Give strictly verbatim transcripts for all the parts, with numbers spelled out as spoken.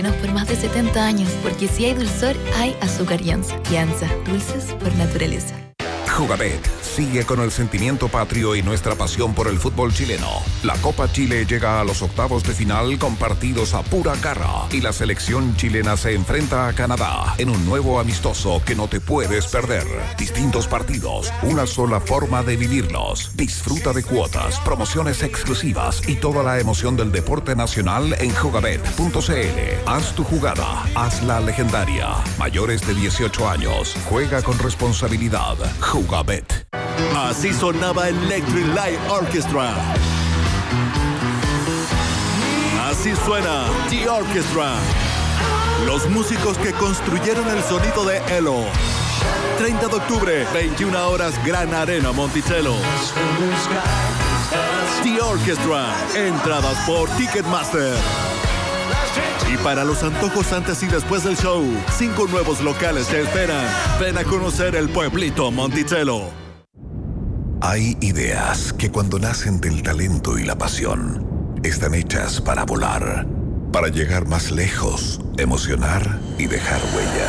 por más de setenta años, porque si hay dulzor, hay azúcar Yanza. Yanza, dulces por naturaleza. Jugabet sigue con el sentimiento patrio y nuestra pasión por el fútbol chileno. La Copa Chile llega a los octavos de final con partidos a pura garra y la selección chilena se enfrenta a Canadá en un nuevo amistoso que no te puedes perder. Distintos partidos, una sola forma de vivirlos. Disfruta de cuotas, promociones exclusivas y toda la emoción del deporte nacional en jugabet punto c l. Haz tu jugada, hazla legendaria. Mayores de dieciocho años, juega con responsabilidad. Jugabet. Así sonaba Electric Light Orchestra. Así suena The Orchestra. Los músicos que construyeron el sonido de Elo. treinta de octubre, veintiuna horas, Gran Arena Monticello. The Orchestra. Entradas por Ticketmaster. Y para los antojos antes y después del show, cinco nuevos locales te esperan. Ven a conocer el pueblito Monticello. Hay ideas que cuando nacen del talento y la pasión, están hechas para volar, para llegar más lejos, emocionar y dejar huella.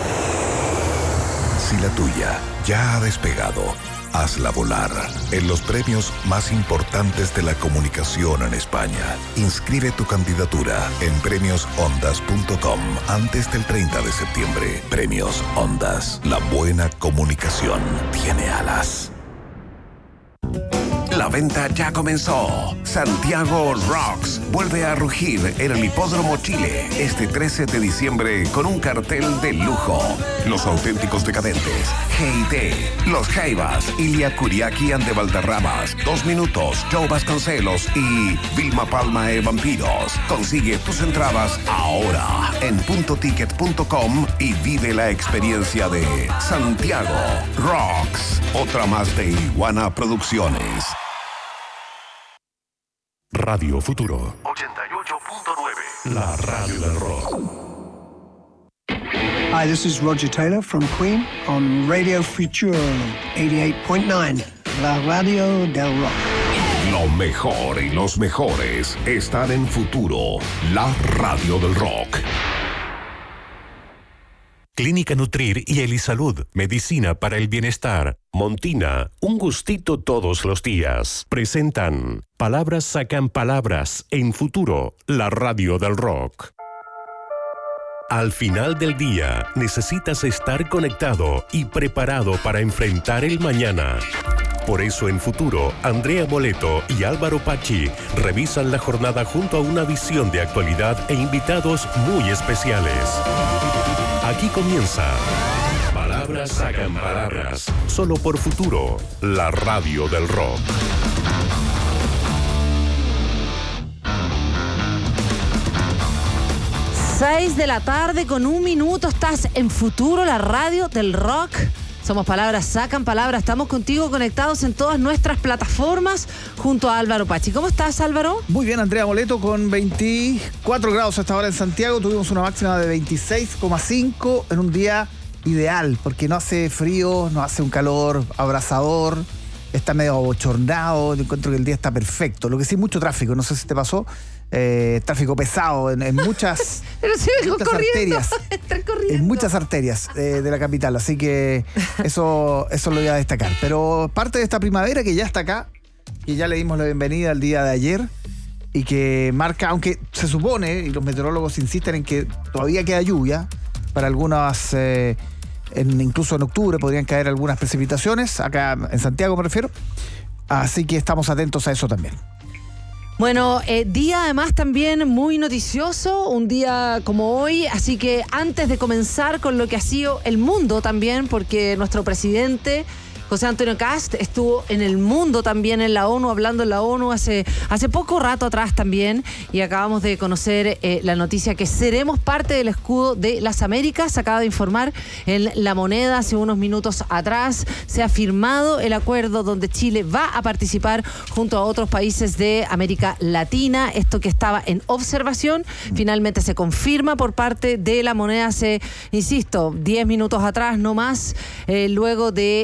Si la tuya ya ha despegado, hazla volar en los premios más importantes de la comunicación en España. Inscribe tu candidatura en premios ondas punto com antes del treinta de septiembre. Premios Ondas. La buena comunicación tiene alas. La venta ya comenzó. Santiago Rocks vuelve a rugir en el Hipódromo Chile este trece de diciembre con un cartel de lujo. Los auténticos decadentes, G I T, Los Jaivas, Ilia Kuriaki and de Valderramas, Dos Minutos, Joe Vasconcelos y Vilma Palma e Vampiros. Consigue tus entradas ahora en punto ticket punto com y vive la experiencia de Santiago Rocks. Otra más de Iguana Producciones. Radio Futuro ochenta y ocho punto nueve, la radio del rock. Hi, this is Roger Taylor from Queen on Radio Futuro eighty-eight point nine, la radio del rock. Lo mejor y los mejores están en Futuro, la radio del rock. Clínica Nutrir y Elisalud, medicina para el bienestar. Montina, un gustito todos los días. Presentan Palabras sacan palabras en Futuro, la radio del rock. Al final del día, necesitas estar conectado y preparado para enfrentar el mañana. Por eso en Futuro, Andrea Moleto y Álvaro Pachi revisan la jornada junto a una visión de actualidad e invitados muy especiales. Aquí comienza Palabras sacan palabras, solo por Futuro, la radio del rock. Seis de la tarde con un minuto, estás en Futuro, la radio del rock. Somos Palabras sacan palabras, estamos contigo conectados en todas nuestras plataformas junto a Álvaro Pachi. ¿Cómo estás, Álvaro? Muy bien, Andrea Moleto, con veinticuatro grados hasta ahora en Santiago. Tuvimos una máxima de veintiséis coma cinco en un día ideal, porque no hace frío, no hace un calor abrasador, está medio abochornado. Yo encuentro que el día está perfecto. Lo que sí, mucho tráfico, no sé si te pasó. Eh, tráfico pesado en, en muchas, Pero si vengo muchas corriendo, arterias. corriendo. En muchas arterias eh, de la capital. Así que eso, eso lo voy a destacar. Pero parte de esta primavera que ya está acá, que ya le dimos la bienvenida el día de ayer, y que marca, aunque se supone, y los meteorólogos insisten en que todavía queda lluvia, para algunas, eh, en, incluso en octubre podrían caer algunas precipitaciones, acá en Santiago me refiero. Así que estamos atentos a eso también. Bueno, eh, día además también muy noticioso, un día como hoy, así que antes de comenzar con lo que ha sido el mundo también, porque nuestro presidente José Antonio Kast estuvo en el mundo también, en la ONU, hablando en la ONU hace, hace poco rato atrás también, y acabamos de conocer eh, la noticia que seremos parte del escudo de las Américas. Se acaba de informar en La Moneda hace unos minutos atrás. Se ha firmado el acuerdo donde Chile va a participar junto a otros países de América Latina. Esto que estaba en observación, finalmente se confirma por parte de La Moneda hace, insisto, diez minutos atrás, no más, eh, luego de eh,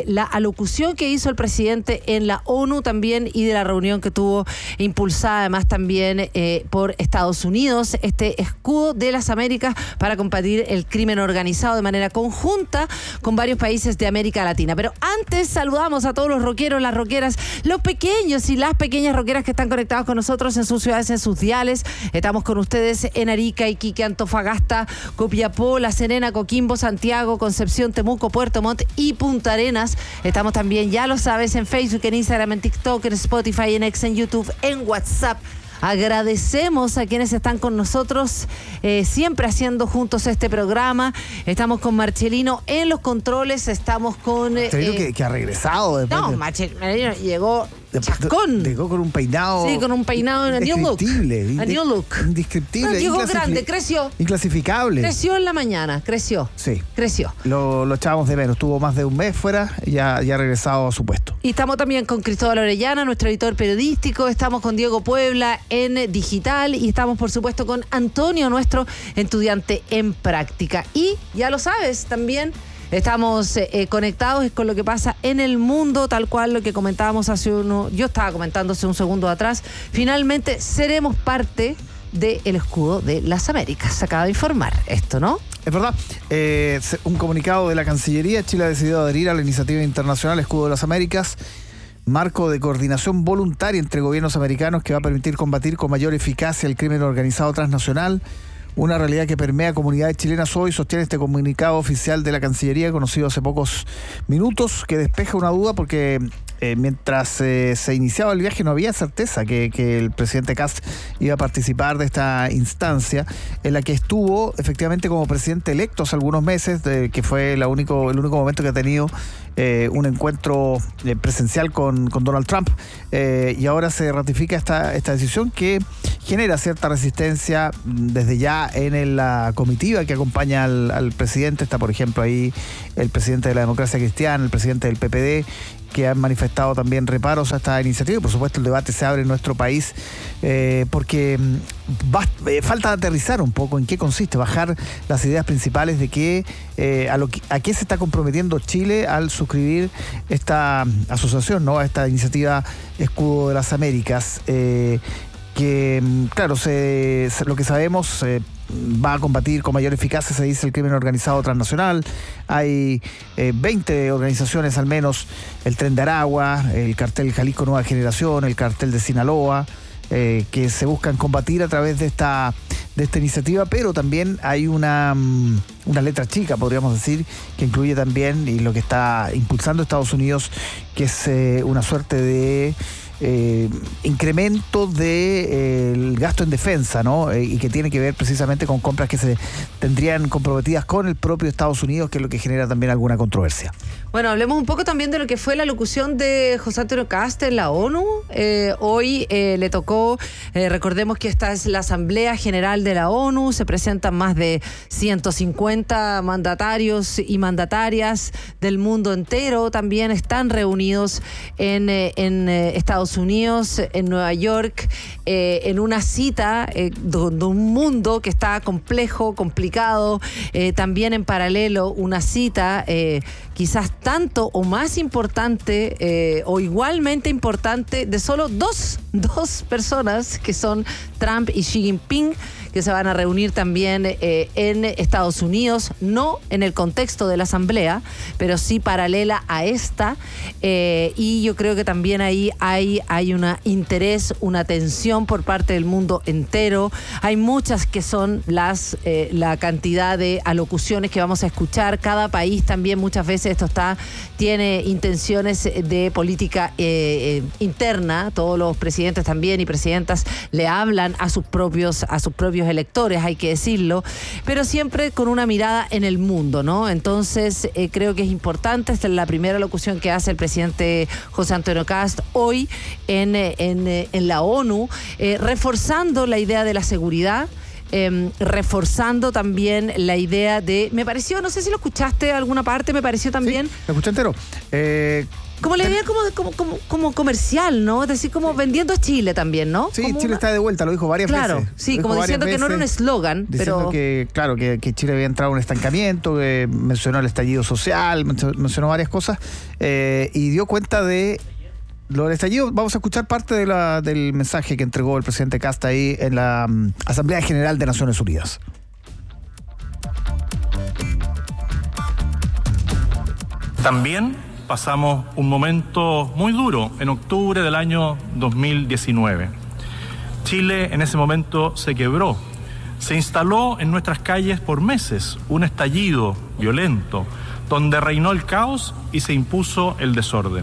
la alocución que hizo el presidente en la ONU también y de la reunión que tuvo impulsada además también eh, por Estados Unidos, este escudo de las Américas para combatir el crimen organizado de manera conjunta con varios países de América Latina. Pero antes saludamos a todos los rockeros, las rockeras, los pequeños y las pequeñas rockeras que están conectados con nosotros en sus ciudades, en sus diales. Estamos con ustedes en Arica, Iquique, Antofagasta, Copiapó, La Serena, Coquimbo, Santiago, Concepción, Temuco, Puerto Montt y Punta Arenas. Estamos también, ya lo sabes, en Facebook, en Instagram, en TikTok, en Spotify, en X, en YouTube, en WhatsApp. Agradecemos a quienes están con nosotros, eh, siempre haciendo juntos este programa. Estamos con Marcelino en los controles, estamos con... Marcelino eh, que, que ha regresado después. No, de... Marcelino llegó... De, Chascón. Llegó con un peinado. Sí, con un peinado en a new look. Indescriptible. A new look. Indescriptible. No, llegó grande, creció. Inclasificable. Creció en la mañana, creció. Sí. Creció. Lo, lo echábamos de menos. Estuvo más de un mes fuera y ya, ya ha regresado a su puesto. Y estamos también con Cristóbal Orellana, nuestro editor periodístico. Estamos con Diego Puebla en digital. Y estamos, por supuesto, con Antonio, nuestro estudiante en práctica. Y ya lo sabes, también... Estamos eh, conectados con lo que pasa en el mundo, tal cual lo que comentábamos hace uno, yo estaba comentando hace un segundo atrás. Finalmente seremos parte del escudo de las Américas. Se acaba de informar esto, ¿no? Es verdad. Eh, un comunicado de la Cancillería. Chile ha decidido adherir a la iniciativa internacional Escudo de las Américas, marco de coordinación voluntaria entre gobiernos americanos que va a permitir combatir con mayor eficacia el crimen organizado transnacional. Una realidad que permea comunidades chilenas hoy, sostiene este comunicado oficial de la Cancillería, conocido hace pocos minutos, que despeja una duda porque eh, mientras eh, se iniciaba el viaje no había certeza que, que el presidente Kast iba a participar de esta instancia, en la que estuvo efectivamente como presidente electo hace algunos meses, de, que fue la único, el único momento que ha tenido eh, un encuentro eh, presencial con, con Donald Trump, eh, y ahora se ratifica esta, esta decisión que genera cierta resistencia desde ya en la comitiva que acompaña al, al presidente. Está, por ejemplo, ahí el presidente de la Democracia Cristiana, el presidente del P P D, que han manifestado también reparos a esta iniciativa. Y por supuesto el debate se abre en nuestro país eh, porque va, eh, falta aterrizar un poco en qué consiste, bajar las ideas principales de qué, eh, a, lo que, a qué se está comprometiendo Chile al suscribir esta asociación, ¿no? A esta iniciativa Escudo de las Américas, eh, que claro, se, se, lo que sabemos... Eh, va a combatir con mayor eficacia, se dice, el crimen organizado transnacional. Hay eh, veinte organizaciones al menos, el Tren de Aragua, el cartel Jalisco Nueva Generación, el cartel de Sinaloa, eh, que se buscan combatir a través de esta, de esta iniciativa, pero también hay una, una letra chica, podríamos decir, que incluye también, y lo que está impulsando Estados Unidos, que es eh, una suerte de... Eh, incremento del de, eh, gasto en defensa, ¿no? Eh, y que tiene que ver precisamente con compras que se tendrían comprometidas con el propio Estados Unidos, que es lo que genera también alguna controversia. Bueno, hablemos un poco también de lo que fue la locución de José Antonio Kast en la ONU. Eh, hoy eh, le tocó, eh, recordemos que esta es la Asamblea General de la ONU, se presentan más de ciento cincuenta mandatarios y mandatarias del mundo entero, también están reunidos en, eh, en eh, Estados Unidos, en Nueva York, eh, en una cita eh, de, de un mundo que está complejo, complicado, eh, también en paralelo una cita eh, quizás tanto o más importante eh, o igualmente importante de solo dos, dos personas que son Trump y Xi Jinping, que se van a reunir también eh, en Estados Unidos, no en el contexto de la Asamblea, pero sí paralela a esta, eh, y yo creo que también ahí hay, hay un interés, una atención por parte del mundo entero. Hay muchas que son las eh, la cantidad de alocuciones que vamos a escuchar. Cada país también muchas veces esto está tiene intenciones de política eh, eh, interna. Todos los presidentes también y presidentas le hablan a sus propios a sus propios electores, hay que decirlo, pero siempre con una mirada en el mundo, ¿no? Entonces eh, creo que es importante. Esta es la primera locución que hace el presidente José Antonio Kast hoy en, en, en la ONU, eh, reforzando la idea de la seguridad. eh, reforzando también la idea de, me pareció, no sé si lo escuchaste alguna parte, me pareció también. Sí, lo escuché entero. Eh, Como la idea como, como, como, como comercial, ¿no? Es decir, como vendiendo a Chile también, ¿no? Sí, como Chile una... está de vuelta, lo dijo varias claro, veces. Claro, sí, lo como diciendo que no era un eslogan, diciendo pero... que, claro, que, que Chile había entrado en un estancamiento, que mencionó el estallido social, mencionó varias cosas, eh, y dio cuenta de lo del estallido. Vamos a escuchar parte de la, del mensaje que entregó el presidente Kast ahí en la um, Asamblea General de Naciones Unidas. También pasamos un momento muy duro en octubre del año dos mil diecinueve. Chile en ese momento se quebró. Se instaló en nuestras calles por meses un estallido violento donde reinó el caos y se impuso el desorden.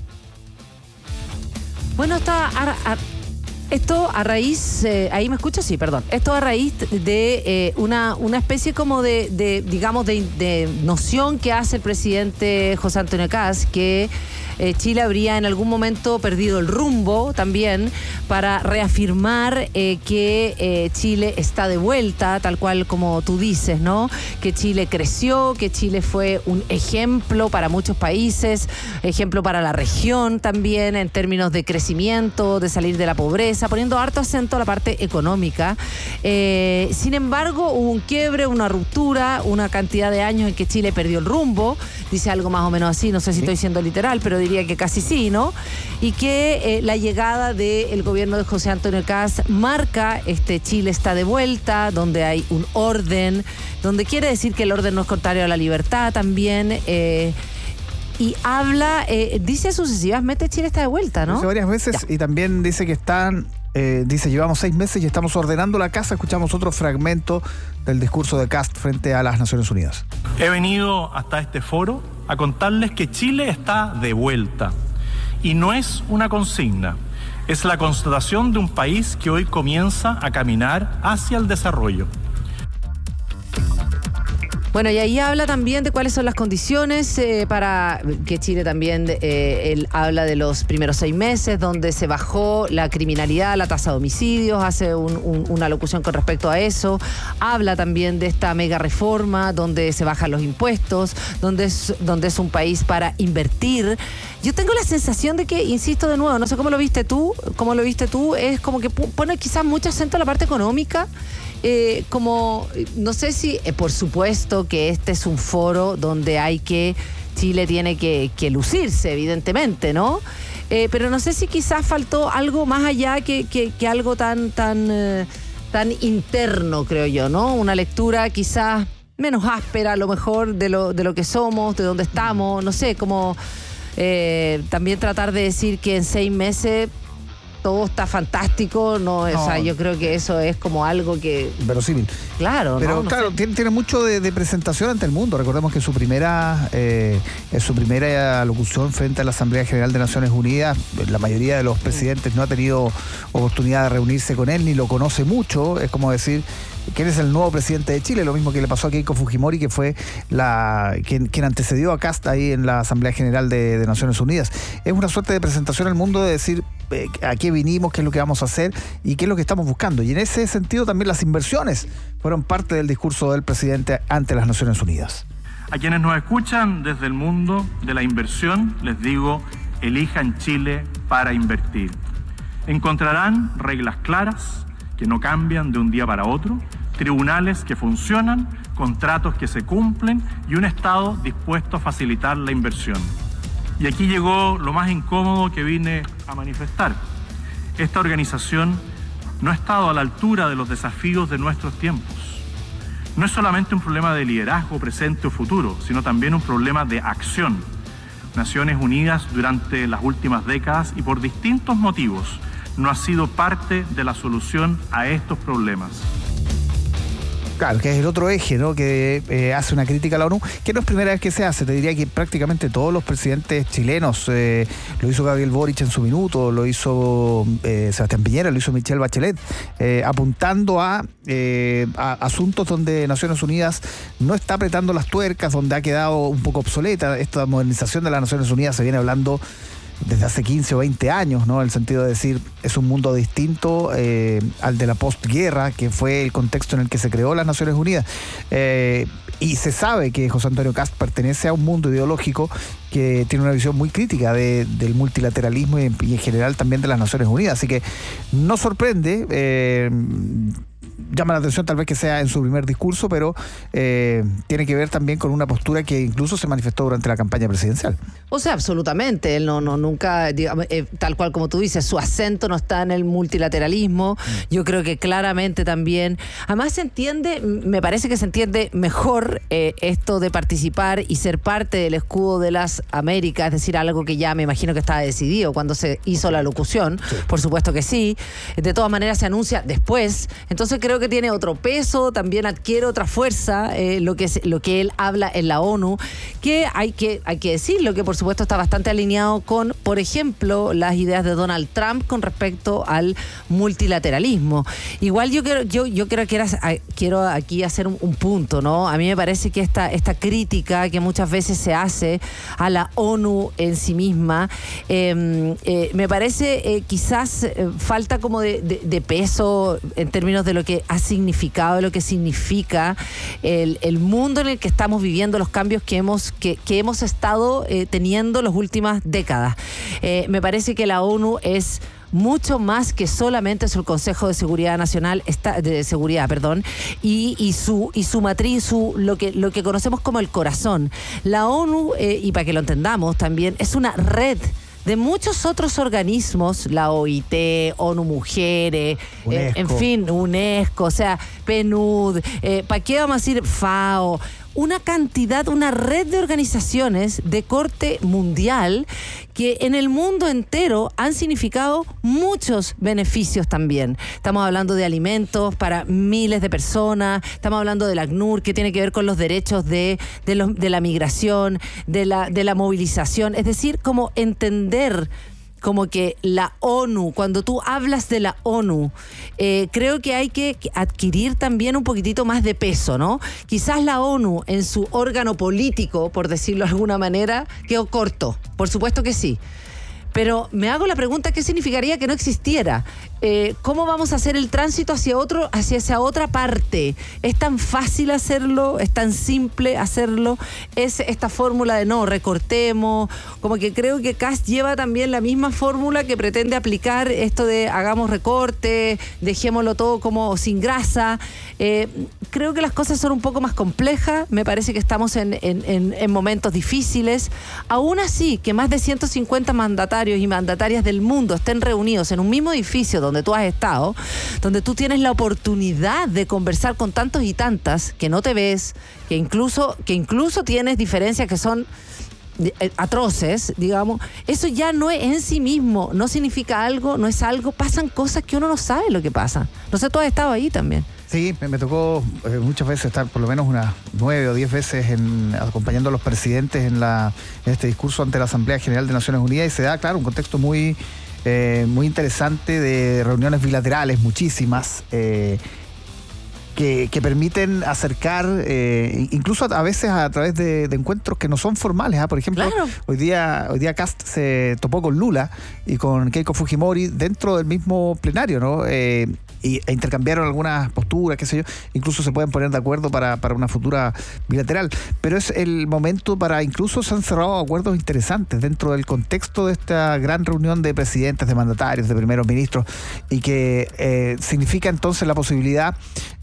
Bueno, está a, a, esto a raíz, eh, ahí me escuchas, sí, perdón. Esto a raíz de eh, una, una especie como de, de digamos, de, de noción que hace el presidente José Antonio Kast, que eh, Chile habría en algún momento perdido el rumbo también, para reafirmar eh, que eh, Chile está de vuelta, tal cual como tú dices, ¿no? Que Chile creció, que Chile fue un ejemplo para muchos países, ejemplo para la región también en términos de crecimiento, de salir de la pobreza, poniendo harto acento a la parte económica. Eh, sin embargo, hubo un quiebre, una ruptura, una cantidad de años en que Chile perdió el rumbo, dice algo más o menos así, no sé si estoy siendo literal, pero diría que casi sí, ¿no? Y que eh, la llegada del gobierno de José Antonio Kast marca este Chile está de vuelta, donde hay un orden, donde quiere decir que el orden no es contrario a la libertad también, eh, y habla, eh, dice sucesivamente Chile está de vuelta, ¿no? Dice varias veces ya. Y también dice que están, eh, dice, llevamos seis meses y estamos ordenando la casa. Escuchamos otro fragmento del discurso de Kast frente a las Naciones Unidas. He venido hasta este foro a contarles que Chile está de vuelta. Y no es una consigna, es la constatación de un país que hoy comienza a caminar hacia el desarrollo. Bueno, y ahí habla también de cuáles son las condiciones eh, para que Chile también, eh, él habla de los primeros seis meses, donde se bajó la criminalidad, la tasa de homicidios, hace un, un, una locución con respecto a eso. Habla también de esta mega reforma, donde se bajan los impuestos, donde es, donde es un país para invertir. Yo tengo la sensación de que, insisto de nuevo, no sé cómo lo viste tú, cómo lo viste tú, es como que pone quizás mucho acento a la parte económica. Eh, como, no sé si, eh, por supuesto que este es un foro donde hay que, Chile tiene que, que lucirse, evidentemente, ¿no? Eh, pero no sé si quizás faltó algo más allá que, que, que algo tan, tan, eh, tan interno, creo yo, ¿no? Una lectura quizás menos áspera, a lo mejor, de lo, de lo que somos, de dónde estamos, no sé, como eh, también tratar de decir que en seis meses todo está fantástico, no, no, o sea, yo creo que eso es como algo que... Verosímil. Claro, Pero no, no claro, sé. tiene, tiene mucho de, de presentación ante el mundo. Recordemos que su primera, eh, su primera locución frente a la Asamblea General de Naciones Unidas, la mayoría de los presidentes no ha tenido oportunidad de reunirse con él, ni lo conoce mucho. Es como decir que él es el nuevo presidente de Chile, lo mismo que le pasó a Keiko Fujimori, que fue la quien, quien antecedió a Kast ahí en la Asamblea General de, de Naciones Unidas. Es una suerte de presentación al mundo, de decir eh, a qué vinimos, qué es lo que vamos a hacer y qué es lo que estamos buscando. Y en ese sentido también las inversiones fueron parte del discurso del presidente ante las Naciones Unidas. A quienes nos escuchan desde el mundo de la inversión, les digo, elijan Chile para invertir. Encontrarán reglas claras que no cambian de un día para otro, tribunales que funcionan, contratos que se cumplen y un Estado dispuesto a facilitar la inversión. Y aquí llegó lo más incómodo que vine a manifestar. Esta organización no ha estado a la altura de los desafíos de nuestros tiempos. No es solamente un problema de liderazgo presente o futuro, sino también un problema de acción. Naciones Unidas durante las últimas décadas y por distintos motivos no ha sido parte de la solución a estos problemas. Claro, que es el otro eje, ¿no? Que eh, hace una crítica a la ONU, que no es primera vez que se hace. Te diría que prácticamente todos los presidentes chilenos, eh, lo hizo Gabriel Boric en su minuto, lo hizo eh, Sebastián Piñera, lo hizo Michelle Bachelet, eh, apuntando a, eh, a asuntos donde Naciones Unidas no está apretando las tuercas, donde ha quedado un poco obsoleta. Esta modernización de las Naciones Unidas se viene hablando desde hace quince o veinte años, ¿no? En el sentido de decir, es un mundo distinto eh, al de la postguerra, que fue el contexto en el que se creó las Naciones Unidas. Eh, y se sabe que José Antonio Kast pertenece a un mundo ideológico que tiene una visión muy crítica de, del multilateralismo y en, y en general también de las Naciones Unidas. Así que no sorprende, eh, llama la atención tal vez que sea en su primer discurso, pero eh, tiene que ver también con una postura que incluso se manifestó durante la campaña presidencial. O sea, absolutamente. Él no, no, nunca, digamos, eh, tal cual como tú dices, su acento no está en el multilateralismo. Mm. Yo creo que claramente también. Además se entiende, me parece que se entiende mejor eh, esto de participar y ser parte del escudo de las Américas, es decir, algo que ya me imagino que estaba decidido cuando se hizo la locución. Sí. Por supuesto que sí. De todas maneras se anuncia después. Entonces creo que tiene otro peso, también adquiere otra fuerza, eh, lo que es, lo que él habla en la ONU, que hay que hay que decirlo, que por supuesto está bastante alineado con, por ejemplo, las ideas de Donald Trump con respecto al multilateralismo. Igual yo quiero, yo, yo quiero, quiero, quiero aquí hacer un, un punto, ¿no? A mí me parece que esta, esta crítica que muchas veces se hace a la ONU en sí misma, eh, eh, me parece eh, quizás eh, falta como de, de, de peso en términos de lo que ha significado, de lo que significa el, el mundo en el que estamos viviendo, los cambios que hemos, que, que hemos estado eh, teniendo las últimas décadas. Eh, me parece que la ONU es mucho más que solamente su Consejo de Seguridad Nacional, está, de Seguridad, perdón, y, y su y su matriz, su lo que lo que conocemos como el corazón. La ONU, eh, y para que lo entendamos también, es una red de muchos otros organismos, la O I T, ONU Mujeres, eh, en fin, UNESCO, o sea, P N U D, eh, ¿para qué vamos a decir FAO? Una cantidad, una red de organizaciones de corte mundial que en el mundo entero han significado muchos beneficios también. Estamos hablando de alimentos para miles de personas, estamos hablando del ACNUR, que tiene que ver con los derechos de, de, los, de la migración, de la, de la movilización, es decir, como entender como que la ONU, cuando tú hablas de la ONU, eh, creo que hay que adquirir también un poquitito más de peso, ¿no? Quizás la ONU en su órgano político, por decirlo de alguna manera, quedó corto, por supuesto que sí. Pero me hago la pregunta, ¿qué significaría que no existiera? Eh, ¿Cómo vamos a hacer el tránsito hacia otro, hacia esa otra parte? ¿Es tan fácil hacerlo? ¿Es tan simple hacerlo? ¿Es esta fórmula de no, recortemos? Como que creo que Kast lleva también la misma fórmula que pretende aplicar esto de hagamos recorte, dejémoslo todo como sin grasa. Eh, creo que las cosas son un poco más complejas. Me parece que estamos en, en, en, en momentos difíciles. Aún así, que más de ciento cincuenta mandatarios y mandatarias del mundo estén reunidos en un mismo edificio donde tú has estado, donde tú tienes la oportunidad de conversar con tantos y tantas que no te ves, que incluso, que incluso tienes diferencias que son atroces, digamos, eso ya no es en sí mismo, no significa algo, no es algo, pasan cosas que uno no sabe lo que pasa. No sé, tú has estado ahí también. Sí, me, me tocó eh, muchas veces estar por lo menos unas nueve o diez veces en, acompañando a los presidentes en, la, en este discurso ante la Asamblea General de Naciones Unidas, y se da, claro, un contexto muy, eh, muy interesante de reuniones bilaterales, muchísimas, eh, que, que permiten acercar, eh, incluso a, a veces a través de, de encuentros que no son formales. ¿eh? Por ejemplo, claro. hoy día hoy día Kast se topó con Lula y con Keiko Fujimori dentro del mismo plenario, ¿no? Eh, y, e intercambiaron algunas posturas, qué sé yo, incluso se pueden poner de acuerdo para, para una futura bilateral, pero es el momento para, incluso se han cerrado acuerdos interesantes dentro del contexto de esta gran reunión de presidentes, de mandatarios, de primeros ministros, y que eh, significa entonces la posibilidad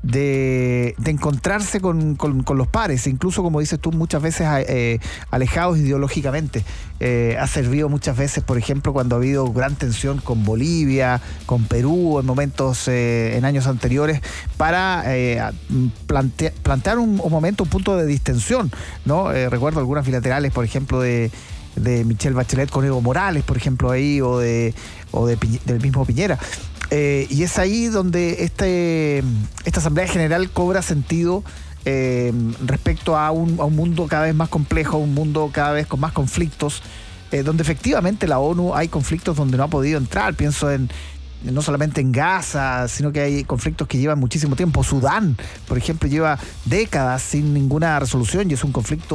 de, de encontrarse con, con, con los pares, incluso, como dices tú, muchas veces eh, alejados ideológicamente. Eh, ha servido muchas veces, por ejemplo, cuando ha habido gran tensión con Bolivia, con Perú, en momentos, eh, en años anteriores, para eh, plantea, plantear un, un momento, un punto de distensión, ¿no? Eh, recuerdo algunas bilaterales, por ejemplo, de, de Michelle Bachelet con Evo Morales, por ejemplo, ahí, o de, o de del mismo Piñera. Eh, y es ahí donde este, esta Asamblea General cobra sentido eh, respecto a un, a un mundo cada vez más complejo, un mundo cada vez con más conflictos, eh, donde efectivamente la ONU hay conflictos donde no ha podido entrar. Pienso en no solamente en Gaza, sino que hay conflictos que llevan muchísimo tiempo. Sudán, por ejemplo, lleva décadas sin ninguna resolución y es un conflicto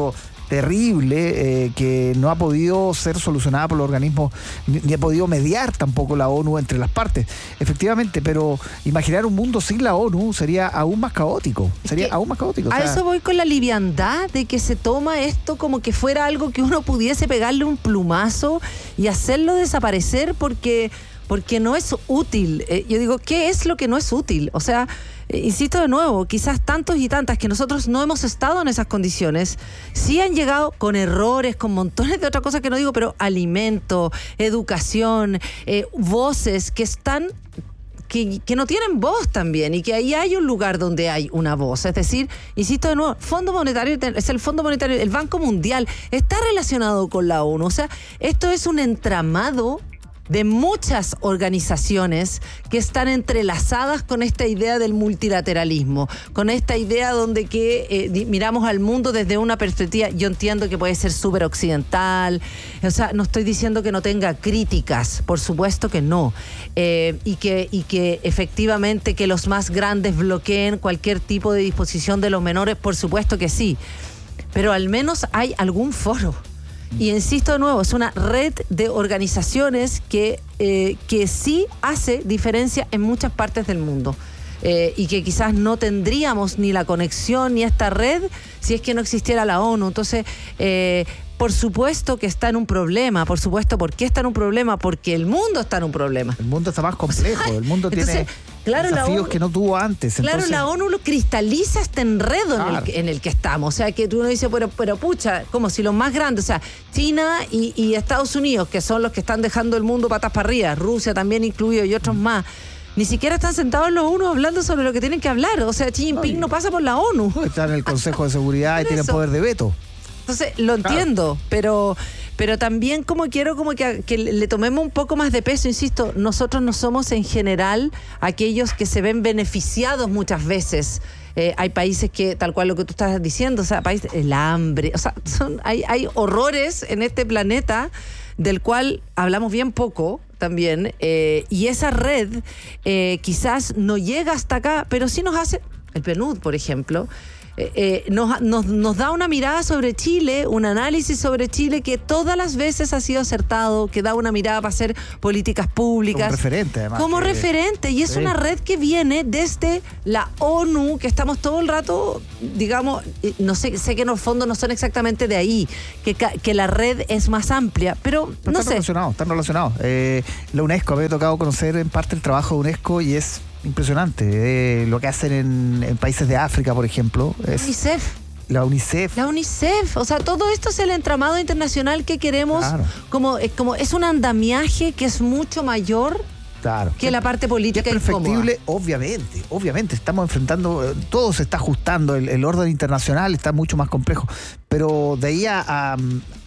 terrible eh, que no ha podido ser solucionada por los organismos, ni, ni ha podido mediar tampoco la ONU entre las partes. Efectivamente, pero imaginar un mundo sin la ONU sería aún más caótico. Sería aún más caótico. A o sea, eso voy con la liviandad de que se toma esto como que fuera algo que uno pudiese pegarle un plumazo y hacerlo desaparecer porque, porque no es útil. Eh, yo digo, ¿qué es lo que no es útil? O sea, eh, insisto de nuevo, quizás tantos y tantas que nosotros no hemos estado en esas condiciones, sí han llegado con errores, con montones de otras cosas que no digo, pero alimento, educación, eh, voces que están... Que, que no tienen voz también y que ahí hay un lugar donde hay una voz. Es decir, insisto de nuevo, Fondo Monetario, es el Fondo Monetario, el Banco Mundial, está relacionado con la ONU. O sea, esto es un entramado de muchas organizaciones que están entrelazadas con esta idea del multilateralismo, con esta idea donde que eh, miramos al mundo desde una perspectiva, yo entiendo que puede ser súper occidental, o sea, no estoy diciendo que no tenga críticas, por supuesto que no, eh, y, que, y que efectivamente que los más grandes bloqueen cualquier tipo de disposición de los menores, por supuesto que sí, pero al menos hay algún foro. Y insisto de nuevo, es una red de organizaciones que, eh, que sí hace diferencia en muchas partes del mundo. Eh, y que quizás no tendríamos ni la conexión ni esta red si es que no existiera la ONU. Entonces, eh, por supuesto que está en un problema. Por supuesto, ¿por qué está en un problema? Porque el mundo está en un problema. El mundo está más complejo. O sea, el mundo entonces, tiene claro, desafíos ONU, que no tuvo antes. Claro, entonces, la ONU lo cristaliza este enredo claro. en, el que, en el que estamos. O sea, que tú uno dice, pero, pero pucha, como si los más grandes, o sea, China y, y Estados Unidos, que son los que están dejando el mundo patas para arriba, Rusia también incluido y otros más, ni siquiera están sentados los unos hablando sobre lo que tienen que hablar. O sea, Xi Jinping Ay, no pasa por la ONU. Está en el Consejo de Seguridad y tiene poder de veto. Entonces, lo entiendo, claro. pero pero también como quiero como que, que le tomemos un poco más de peso, insisto, nosotros no somos en general aquellos que se ven beneficiados muchas veces. Eh, hay países que, tal cual lo que tú estás diciendo, o sea, países, el hambre, o sea, son, hay, hay horrores en este planeta del cual hablamos bien poco también, eh, y esa red eh, quizás no llega hasta acá, pero sí nos hace, el P N U D, por ejemplo, Eh, eh, nos, nos, nos da una mirada sobre Chile, un análisis sobre Chile que todas las veces ha sido acertado, que da una mirada para hacer políticas públicas. Como referente, además. Como que, referente, y es sí. una red que viene desde la ONU, que estamos todo el rato, digamos, no sé, sé que en el fondo no son exactamente de ahí, que, que la red es más amplia, pero, pero no están sé. Relacionados, están relacionados. Eh, la UNESCO, había tocado conocer en parte el trabajo de UNESCO y es impresionante, eh, lo que hacen en, en países de África, por ejemplo. Es UNICEF. La UNICEF. La UNICEF. O sea, todo esto es el entramado internacional que queremos. Claro. Como, es como es un andamiaje que es mucho mayor claro. que la parte política es perfectible, incómoda. Obviamente, obviamente. Estamos enfrentando, todo se está ajustando, el, el orden internacional está mucho más complejo. Pero de ahí a, a,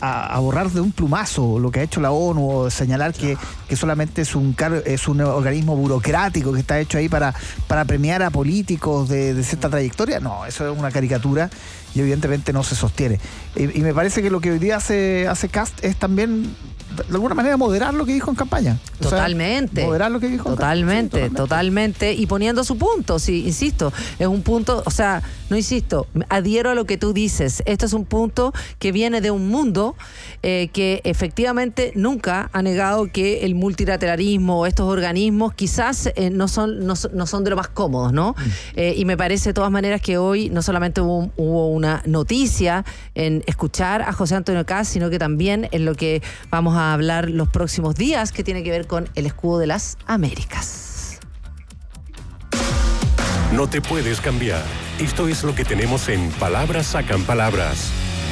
a borrar de un plumazo lo que ha hecho la ONU, o señalar que, que solamente es un car es un organismo burocrático que está hecho ahí para, para premiar a políticos de, de cierta trayectoria, no, eso es una caricatura y evidentemente no se sostiene. Y, y me parece que lo que hoy día hace, hace Kast es también, de alguna manera, moderar lo que dijo en campaña. Totalmente. O sea, moderar lo que dijo totalmente, en campaña. Sí, totalmente, totalmente. Y poniendo su punto, sí, insisto, es un punto, o sea, no insisto, adhiero a lo que tú dices. Esto es un punto que viene de un mundo eh, que efectivamente nunca ha negado que el multilateralismo o estos organismos quizás eh, no son no, no son de lo más cómodos, ¿no? Mm. Eh, y me parece de todas maneras que hoy no solamente hubo, hubo una noticia en escuchar a José Antonio Kast, sino que también en lo que vamos a hablar los próximos días, que tiene que ver con el escudo de las Américas. No te puedes cambiar. Esto es lo que tenemos en Palabras Sacan Palabras.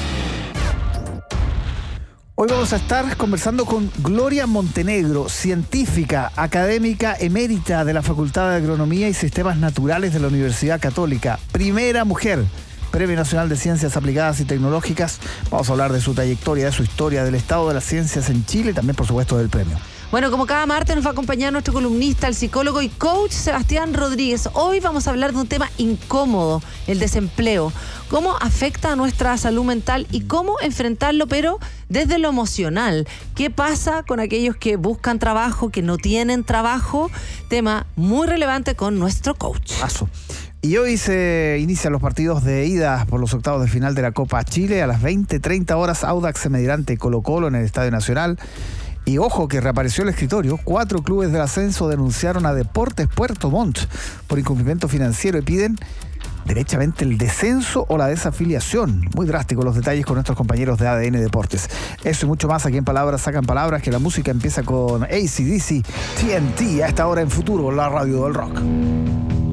Hoy vamos a estar conversando con Gloria Montenegro, científica, académica emérita de la Facultad de Agronomía y Sistemas Naturales de la Universidad Católica. Primera mujer, Premio Nacional de Ciencias Aplicadas y Tecnológicas. Vamos a hablar de su trayectoria, de su historia, del estado de las ciencias en Chile y también, por supuesto, del premio. Bueno, como cada martes nos va a acompañar nuestro columnista, el psicólogo y coach Sebastián Rodríguez. Hoy vamos a hablar de un tema incómodo, el desempleo. Cómo afecta a nuestra salud mental y cómo enfrentarlo, pero desde lo emocional. ¿Qué pasa con aquellos que buscan trabajo, que no tienen trabajo? Tema muy relevante con nuestro coach. Paso. Y hoy se inician los partidos de ida por los octavos de final de la Copa Chile. A las veinte treinta horas, Audax se medirá ante Colo-Colo en el Estadio Nacional. Y ojo que reapareció el escritorio. Cuatro clubes del ascenso denunciaron a Deportes Puerto Montt por incumplimiento financiero y piden derechamente el descenso o la desafiliación. Muy drástico los detalles con nuestros compañeros de A D N Deportes. Eso y mucho más aquí en Palabras Sacan Palabras, que la música empieza con A C/D C, T N T, a esta hora en Futuro, la radio del rock.